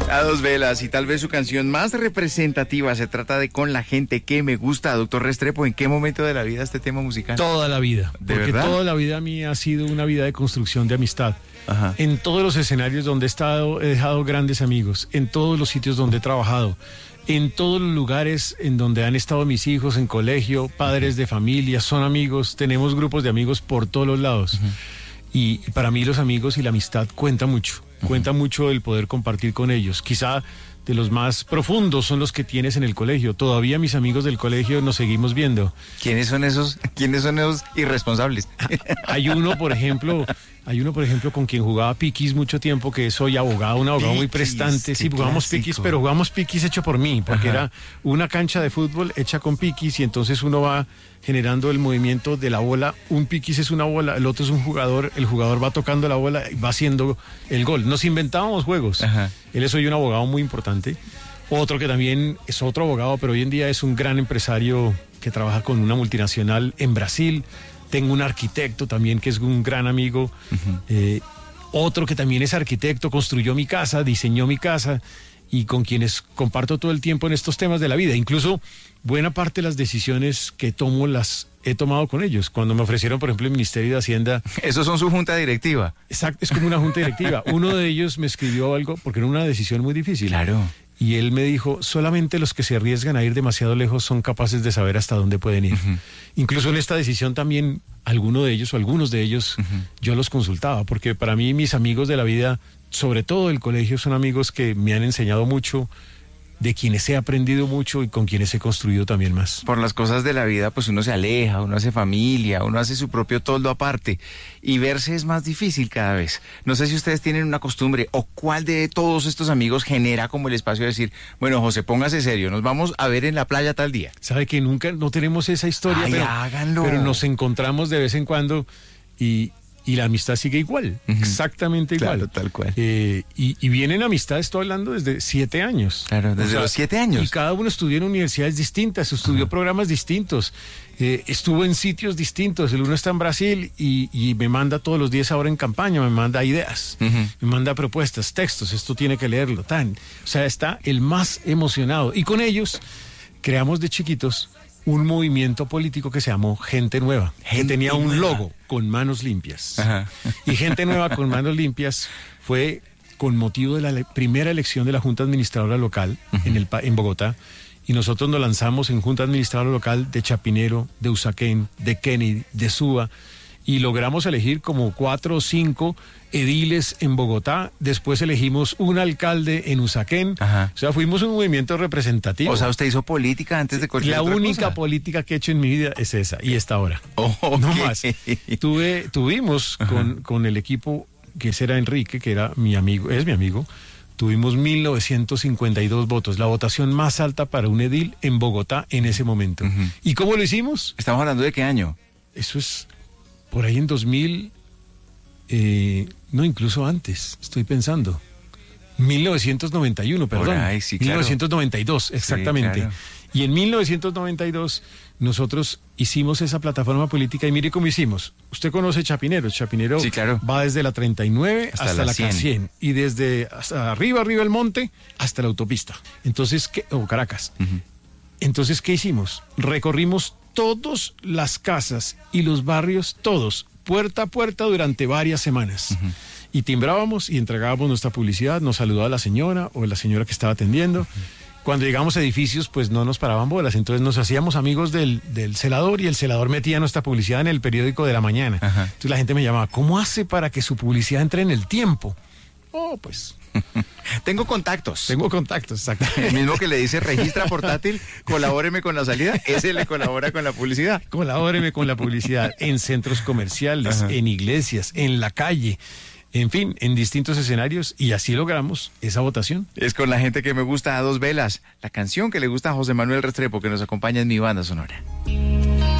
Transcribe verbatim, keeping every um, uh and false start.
A dos velas, y tal vez su canción más representativa se trata de Con la gente que me gusta. Doctor Restrepo, ¿en qué momento de la vida este tema musical? Toda la vida, ¿De porque verdad? toda la vida mía ha sido una vida de construcción de amistad. Ajá. En todos los escenarios donde he estado he dejado grandes amigos, en todos los sitios donde he trabajado, en todos los lugares en donde han estado mis hijos, en colegio, padres de familia, son amigos, tenemos grupos de amigos por todos los lados. Uh-huh. Y para mí los amigos y la amistad cuenta mucho, uh-huh. cuenta mucho el poder compartir con ellos. Quizá de los más profundos son los que tienes en el colegio. Todavía mis amigos del colegio nos seguimos viendo. ¿Quiénes son esos, quiénes son esos irresponsables? Hay uno, por ejemplo, hay uno, por ejemplo, con quien jugaba piquis mucho tiempo, que soy abogado, un abogado muy prestante. Sí, jugamos piquis, pero jugamos piquis hecho por mí, porque Ajá. era una cancha de fútbol hecha con piquis y entonces uno va generando el movimiento de la bola. Un piquis es una bola, el otro es un jugador, el jugador va tocando la bola y va haciendo el gol. Nos inventábamos juegos. Ajá. Él es hoy un abogado muy importante. Otro que también es otro abogado, pero hoy en día es un gran empresario que trabaja con una multinacional en Brasil. Tengo un arquitecto también que es un gran amigo. Uh-huh. Eh, otro que también es arquitecto, construyó mi casa, diseñó mi casa y con quienes comparto todo el tiempo en estos temas de la vida. Incluso buena parte de las decisiones que tomo las he tomado con ellos. Cuando me ofrecieron, por ejemplo, el Ministerio de Hacienda... Esos son su junta directiva. Exacto, es como una junta directiva. Uno de ellos me escribió algo porque era una decisión muy difícil. Claro. Y él me dijo, solamente los que se arriesgan a ir demasiado lejos son capaces de saber hasta dónde pueden ir. Uh-huh. Incluso en esta decisión también, alguno de ellos o algunos de ellos, uh-huh. yo los consultaba, porque para mí mis amigos de la vida, sobre todo del colegio, son amigos que me han enseñado mucho, de quienes he aprendido mucho y con quienes he construido también más. Por las cosas de la vida, pues uno se aleja, uno hace familia, uno hace su propio toldo aparte y verse es más difícil cada vez. No sé si ustedes tienen una costumbre o cuál de todos estos amigos genera como el espacio de decir, bueno, José, póngase serio, nos vamos a ver en la playa tal día. Sabe que nunca, no tenemos esa historia, Ay, pero, háganlo. pero nos encontramos de vez en cuando y... Y la amistad sigue igual, uh-huh. exactamente igual. Claro, tal cual. Eh, y, y vienen amistades, estoy hablando desde siete años. Claro, desde o sea, los siete años. Y cada uno estudió en universidades distintas, estudió uh-huh. programas distintos, eh, estuvo en sitios distintos. El uno está en Brasil y, y me manda todos los días ahora en campaña, me manda ideas, uh-huh. me manda propuestas, textos, esto tiene que leerlo, tan. O sea, está el más emocionado. Y con ellos creamos de chiquitos un movimiento político que se llamó Gente Nueva, Gente que tenía un nueva. logo con manos limpias. Ajá. Y Gente Nueva con manos limpias fue con motivo de la le- primera elección de la Junta Administradora Local uh-huh. en, el, en Bogotá. Y nosotros nos lanzamos en Junta Administradora Local de Chapinero, de Usaquén, de Kennedy, de Suba. Y logramos elegir como cuatro o cinco ediles en Bogotá. Después elegimos un alcalde en Usaquén. Ajá. O sea, fuimos un movimiento representativo. O sea, usted hizo política antes de cualquier La otra única cosa. política que he hecho en mi vida es esa, y esta ahora. Oh, okay. No más. Tuve, tuvimos con, con el equipo, que ese era Enrique, que era mi amigo, es mi amigo, tuvimos mil novecientos cincuenta y dos votos, la votación más alta para un edil en Bogotá en ese momento. Uh-huh. ¿Y cómo lo hicimos? ¿Estamos hablando de qué año? Eso es por ahí en dos mil, eh, no, incluso antes, estoy pensando. mil novecientos noventa y uno, perdón. Por ahí, sí, claro. mil novecientos noventa y dos, exactamente. Sí, claro. Y en mil novecientos noventa y dos nosotros hicimos esa plataforma política y mire cómo hicimos. Usted conoce Chapinero. Chapinero sí, claro. va desde la treinta y nueve hasta, hasta la, la cien. cien. Y desde hasta arriba, arriba el monte, hasta la autopista. Entonces, ¿qué? O Caracas. Uh-huh. Entonces, ¿qué hicimos? Recorrimos todas las casas y los barrios, todos, puerta a puerta durante varias semanas. Uh-huh. Y timbrábamos y entregábamos nuestra publicidad, nos saludaba la señora o la señora que estaba atendiendo. Uh-huh. Cuando llegamos a edificios, pues no nos paraban bolas, entonces nos hacíamos amigos del, del celador y el celador metía nuestra publicidad en el periódico de la mañana. Ajá. Entonces la gente me llamaba, ¿cómo hace para que su publicidad entre en el tiempo? Oh, pues... Tengo contactos. Tengo contactos, exacto. El mismo que le dice registra portátil, colabóreme con la salida, ese le colabora con la publicidad. Colabóreme con la publicidad en centros comerciales, Ajá. en iglesias, en la calle. En fin, en distintos escenarios, y así logramos esa votación. Es con la gente que me gusta a dos velas, la canción que le gusta a José Manuel Restrepo, que nos acompaña en Mi Banda Sonora.